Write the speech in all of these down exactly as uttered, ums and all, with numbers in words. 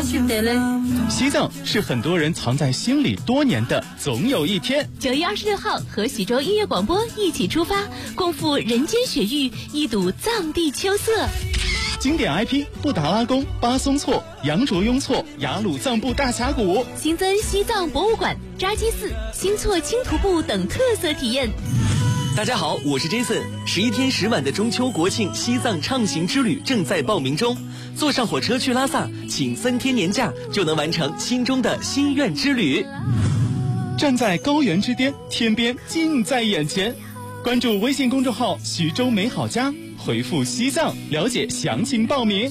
是的嘞。 西藏是很多人藏在心里多年的总有一天。 九月二十六号，和徐州音乐广播一起出发，共赴人间雪域，一睹藏地秋色。 经典 I P 布达拉宫、巴松措、羊卓雍措、雅鲁藏布大峡谷， 新增西藏博物馆、扎基寺、新措轻徒步等特色体验。 大家好，我是 Jason。十一天十晚的中秋国庆西藏畅行之旅正在报名中，坐上火车去拉萨，请三天年假就能完成心中的心愿之旅。 站在高原之巅，天边近在眼前。关注微信公众号“徐州美好家”，回复“西藏”了解详情报名。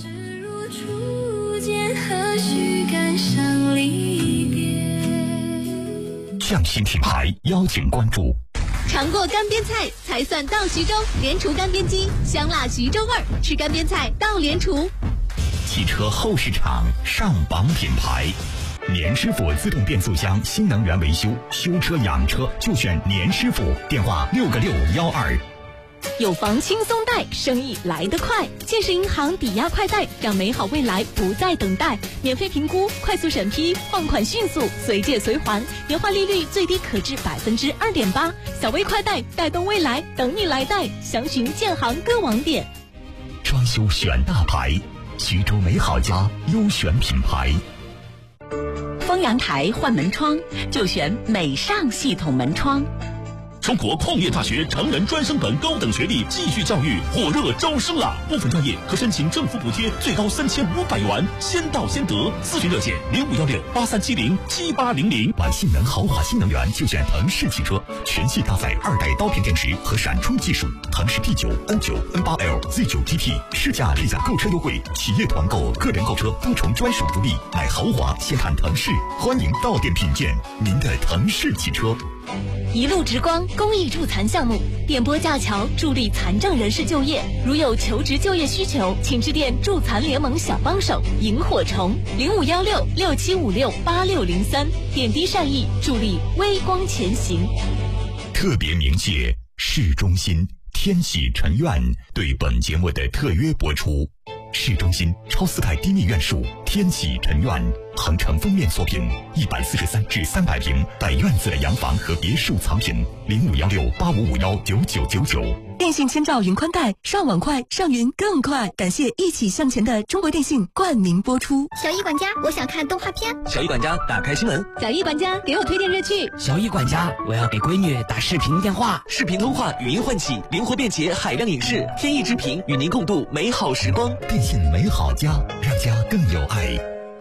匠心品牌邀请关注。 尝过干煸菜才算到徐州，莲厨干煸鸡，香辣徐州味儿，吃干煸菜到莲厨。 汽车后市场上榜品牌，年师傅自动变速箱新能源维修，修车养车就选年师傅，电话六个六幺二。 有房轻松贷，生意来得快。建设银行抵押快贷，让美好未来不再等待。免费评估，快速审批，放款迅速，随借随还，年化利率最低可至百分之二点八。小微快贷，带动未来，等你来贷。详询建行各网点。 装修选大牌，徐州美好家优选品牌。 封阳台换门窗就选美尚系统门窗。 中国矿业大学成人专升本高等学历继续教育火热招生了，部分专业可申请政府补贴最高三千五百元，先到先得。咨询热线零五幺六八三七零七八零零。 玩性能豪华新能源就选腾势汽车，全系搭载二代刀片电池和闪充技术，腾势 P 九、N 九、N 八 L、Z 九 G T， 试驾立享购车优惠，企业团购、个人购车多重专属福利。买豪华先看腾势，欢迎到店品鉴您的腾势汽车。 一路直光公益助残项目，电波架桥助力残障人士就业。如有求职就业需求，请致电助残联盟小帮手萤火虫零五幺六六七五六八六零三，点滴善意，助力微光前行。 特别鸣谢市中心天喜尘苑对本节目的特约播出。市中心超四代低密院数天喜尘苑，恒城封面作品，一百四十三至三百平带院子的洋房和别墅藏品，零五幺六八五五幺九九九九。 电信千兆云宽带，上网快，上云更快。感谢一起向前的中国电信冠名播出。 小易管家，我想看动画片。 小易管家，打开新闻。 小易管家，给我推荐热剧。 小易管家，我要给闺女打视频电话。 视频通话，语音唤起，灵活便捷，海量影视，天意之频，与您共度美好时光。 电信美好家，让家更有爱。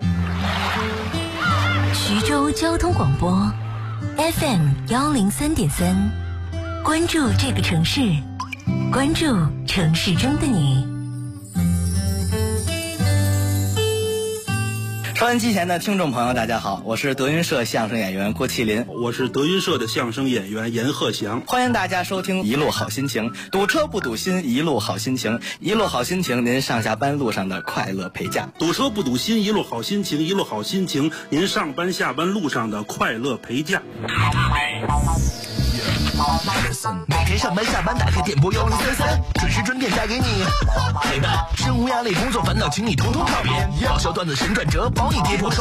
徐州交通广播 F M 幺零三点三，关注这个城市，关注城市中的你。 收音机前的听众朋友大家好，我是德云社相声演员郭麒麟。 我是德云社的相声演员严鹤翔。 欢迎大家收听一路好心情，堵车不堵心，一路好心情，一路好心情，您上下班路上的快乐陪驾。 堵车不堵心，一路好心情，一路好心情，您上班下班路上的快乐陪驾。 每天上班下班打开电波幺零三三，准时准点带给你陪伴。生活压力、工作烦恼，请你统统靠边。爆笑段子神转折，保你跌破。